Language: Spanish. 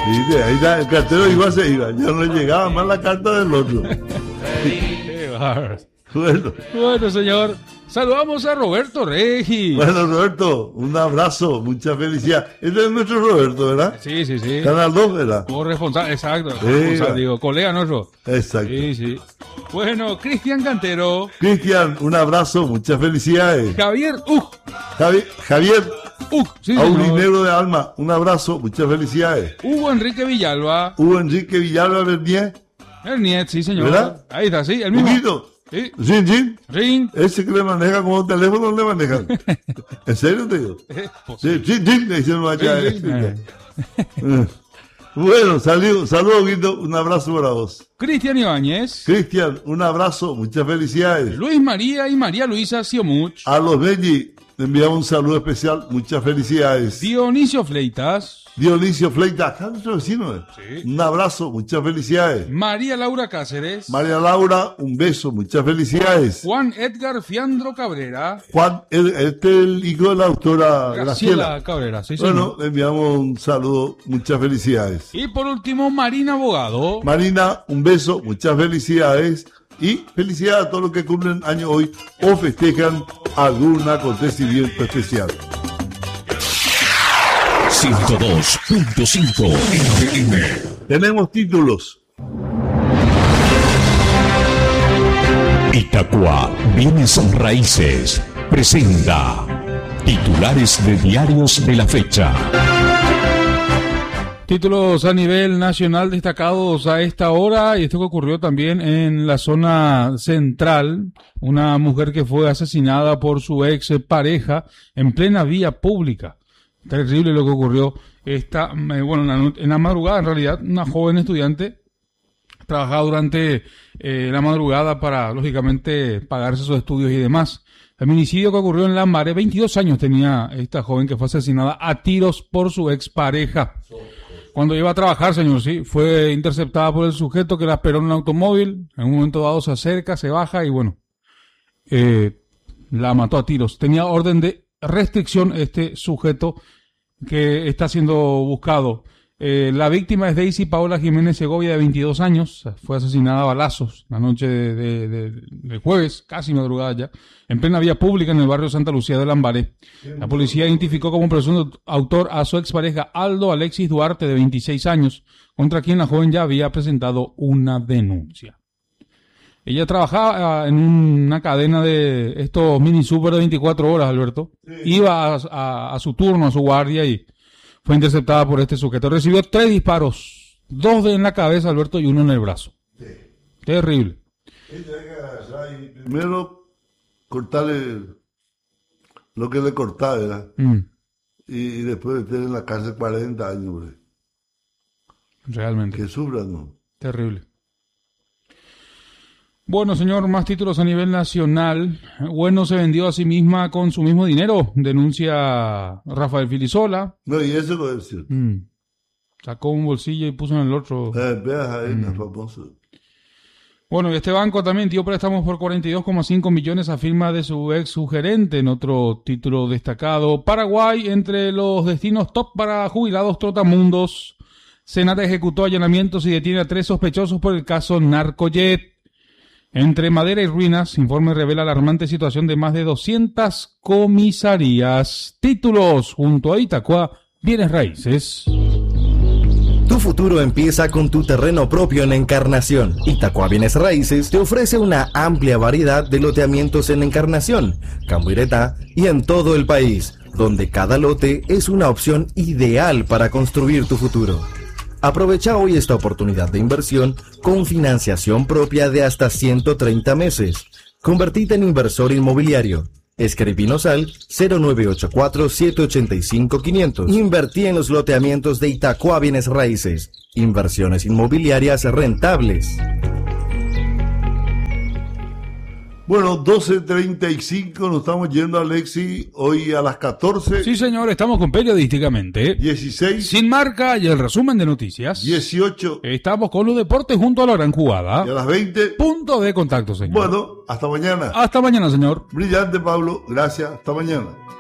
Sí, de ahí está, el cartero igual se iba. Ya no le llegaba más la carta del otro. Qué bárbaro. Bueno, Bueno, señor, saludamos a Roberto Regi. bueno, Roberto, un abrazo, mucha felicidad. Este es nuestro Roberto, ¿verdad? Sí, sí, sí. Canal 2, ¿verdad? Corresponsal, exacto. Sí, Corresponsal, va. digo, colega nuestro. Exacto. Sí, sí. Bueno, Cristian Cantero, Cristian, un abrazo, muchas felicidades. Javier, Javier, sí, señor. Aurinegro de Alma, un abrazo, muchas felicidades. Hugo Enrique Villalba, Hugo Enrique Villalba Bernier, Erniet, sí, señor. ¿Verdad? Ahí está, sí, el mismo. Huguito, Sí. Jin, Ring. ese que le maneja como teléfono le manejan. ¿En serio te digo? Sí, Jin, le dicen allá. Bueno, saludos, Huguito, un abrazo para vos. Cristian Ibáñez, Cristian, un abrazo, muchas felicidades. Luis María y María Luisa Siomuch, A los Belli, le enviamos un saludo especial, muchas felicidades. Dionisio Fleitas, Dionisio Fleita, acá nuestro vecino. Sí. Un abrazo, muchas felicidades. María Laura Cáceres, María Laura, un beso, muchas felicidades. Juan Edgar Fiandro Cabrera, Juan, este es el hijo de la doctora Graciela. Cabrera, sí, señor. Bueno, le enviamos un saludo, muchas felicidades. Y por último, Marina Abogado. Marina, un beso, muchas felicidades. Y felicidades a todos los que cumplen año hoy o festejan algún acontecimiento especial. 102.5 FM. Tenemos títulos. Itacua Bienes Raíces presenta titulares de diarios de la fecha. Títulos a nivel nacional destacados a esta hora, y esto que ocurrió también en la zona central, una mujer que fue asesinada por su ex pareja en plena vía pública. Terrible lo que ocurrió en la madrugada, en realidad, una joven estudiante trabajaba durante la madrugada para, lógicamente, pagarse sus estudios y demás. Feminicidio que ocurrió en Lambaré, 22 años tenía esta joven que fue asesinada a tiros por su expareja. Cuando iba a trabajar, señor, sí, fue interceptada por el sujeto que la esperó en un automóvil. En un momento dado se acerca, se baja y bueno, la mató a tiros. Tenía orden de restricción este sujeto que está siendo buscado. La víctima es Daisy Paola Jiménez Segovia, de 22 años. Fue asesinada a balazos la noche del jueves, casi madrugada ya, en plena vía pública en el barrio Santa Lucía de Lambaré. La policía identificó como presunto autor a su expareja Aldo Alexis Duarte, de 26 años, contra quien la joven ya había presentado una denuncia. Ella trabajaba en una cadena de estos mini super de 24 horas, Alberto. Iba a su turno, a su guardia, y fue interceptada por este sujeto. Recibió 3 disparos, 2 en la cabeza, Alberto, y 1 en el brazo. Sí. Terrible. Primero, cortarle lo que le cortaba, ¿verdad? Y después meter en la cárcel 40 años, hombre. Realmente. Que sufran, ¿no? Terrible. Bueno, señor, más títulos a nivel nacional. Bueno, se vendió a sí misma con su mismo dinero, denuncia Rafael Filisola. No, y eso no es cierto. Sacó un bolsillo y puso en el otro. Veas ahí, la famosa. Bueno, y este banco también dio préstamos por 42,5 millones a firma de su ex sugerente, en otro título destacado. Paraguay, entre los destinos top para jubilados trotamundos. Senat ejecutó allanamientos y detiene a 3 sospechosos por el caso Narcojet. Entre madera y ruinas, informe revela alarmante situación de más de 200 comisarías. Títulos junto a Itacua Bienes Raíces. Tu futuro empieza con tu terreno propio en Encarnación. Itacua Bienes Raíces te ofrece una amplia variedad de loteamientos en Encarnación, Cambuiretá y en todo el país, donde cada lote es una opción ideal para construir tu futuro. Aprovecha hoy esta oportunidad de inversión con financiación propia de hasta 130 meses. Convertite en inversor inmobiliario. Escribinos al 0984-785-500. Invertí en los loteamientos de Itacua Bienes Raíces. Inversiones inmobiliarias rentables. Bueno, 12:35, nos estamos yendo, Alexi, hoy a las 14. Sí, señor, estamos con Periodísticamente. 16. Sin marca y el resumen de noticias. 18. Estamos con los deportes junto a la gran jugada. Y a las 20. Punto de contacto, señor. Bueno, hasta mañana. Hasta mañana, señor. Brillante, Pablo. Gracias. Hasta mañana.